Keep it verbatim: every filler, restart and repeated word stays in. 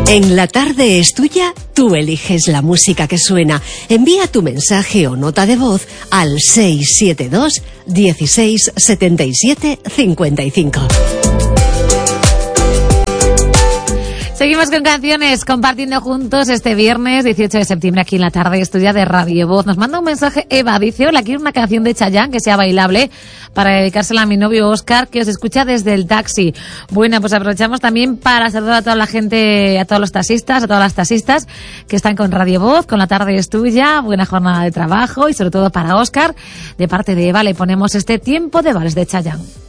En La Tarde es Tuya, tú eliges la música que suena. Envía tu mensaje o nota de voz al seis siete dos, dieciséis, setenta y siete, cincuenta y cinco. Seguimos con canciones, compartiendo juntos este viernes dieciocho de septiembre aquí en La Tarde Estudia de Radio Voz. Nos manda un mensaje Eva, dice: hola, quiero una canción de Chayanne que sea bailable para dedicársela a mi novio Óscar, que os escucha desde el taxi. Bueno, pues aprovechamos también para saludar a toda la gente, a todos los taxistas, a todas las taxistas que están con Radio Voz, con La Tarde Estudia. Buena jornada de trabajo y sobre todo para Óscar. De parte de Eva le ponemos este Tiempo de Vals de Chayanne.